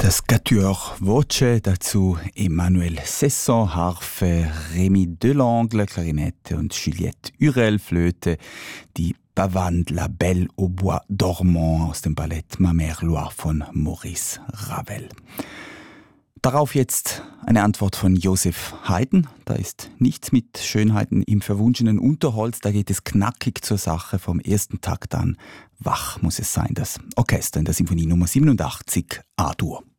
Das Quatuor Voce, dazu Emmanuel Cesson, Harfe, Rémi Delangle, Klarinette und Juliette Hurel, Flöte, die Pavane La Belle au Bois dormant aus dem Ballett Ma Mère Loire von Maurice Ravel. Darauf jetzt eine Antwort von Joseph Haydn. Da ist nichts mit Schönheiten im verwunschenen Unterholz, da geht es knackig zur Sache vom ersten Takt an. Wach muss es sein, das Orchester in der Symphonie Nummer 87 A-Dur.